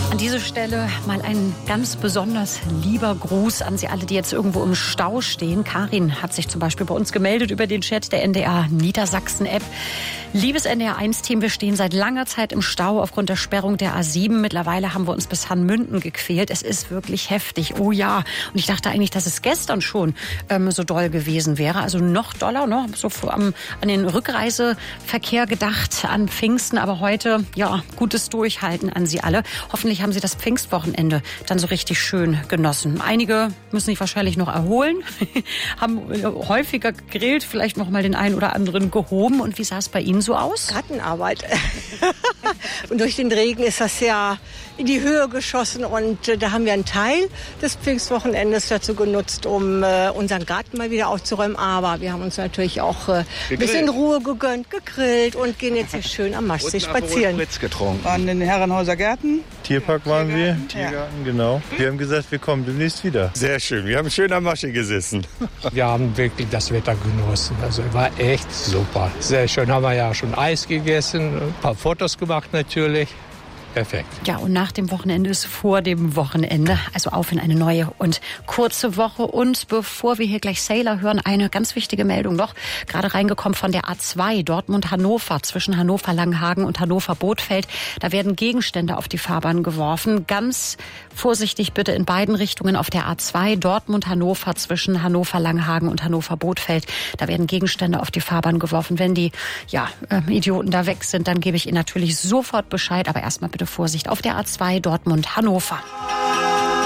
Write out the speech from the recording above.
An dieser Stelle mal ein ganz besonders lieber Gruß an Sie alle, die jetzt irgendwo im Stau stehen. Karin hat sich zum Beispiel bei uns gemeldet über den Chat der NDR Niedersachsen-App. Liebes NDR1-Team, wir stehen seit langer Zeit im Stau aufgrund der Sperrung der A7. Mittlerweile haben wir uns bis Hanmünden gequält. Es ist wirklich heftig. Oh ja. Und ich dachte eigentlich, dass es gestern schon so doll gewesen wäre. Also noch doller, ne? So an den Rückreiseverkehr gedacht, an Pfingsten. Aber heute, ja, gutes Durchhalten an Sie alle. Hoffentlich haben Sie das Pfingstwochenende dann so richtig schön genossen. Einige müssen sich wahrscheinlich noch erholen, haben häufiger gegrillt, vielleicht noch mal den einen oder anderen gehoben. Und wie sah es bei Ihnen so aus? Gartenarbeit. Und durch den Regen ist das ja in die Höhe geschossen. Und da haben wir einen Teil des Pfingstwochenendes dazu genutzt, um unseren Garten mal wieder aufzuräumen. Aber wir haben uns natürlich auch ein bisschen Ruhe gegönnt, gegrillt und gehen jetzt hier schön am Maschsee spazieren. Spritz getrunken. Waren in den Herrenhäuser Gärten. Tierpark waren wir, Tiergarten, genau. Wir haben gesagt, wir kommen demnächst wieder. Sehr schön, wir haben schön am Maschsee gesessen. Wir haben wirklich das Wetter genossen. Also war echt super. Sehr schön, haben wir ja schon Eis gegessen, ein paar Fotos gemacht natürlich. Perfekt. Ja, und nach dem Wochenende ist vor dem Wochenende. Also auf in eine neue und kurze Woche. Und bevor wir hier gleich Sailor hören, eine ganz wichtige Meldung noch. Gerade reingekommen von der A2 Dortmund-Hannover zwischen Hannover-Langenhagen und Hannover-Bothfeld. Da werden Gegenstände auf die Fahrbahn geworfen. Ganz vorsichtig bitte in beiden Richtungen auf der A2 Dortmund-Hannover zwischen Hannover-Langenhagen und Hannover-Bothfeld. Da werden Gegenstände auf die Fahrbahn geworfen. Wenn die Idioten da weg sind, dann gebe ich Ihnen natürlich sofort Bescheid. Aber erstmal bitte Vorsicht auf der A2 Dortmund-Hannover.